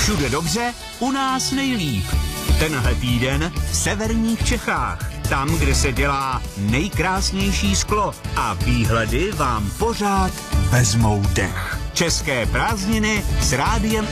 Všude dobře, u nás nejlíp. Tenhle týden v severních Čechách. Tam, kde se dělá nejkrásnější sklo a výhledy vám pořád vezmou dech. České prázdniny s Rádiem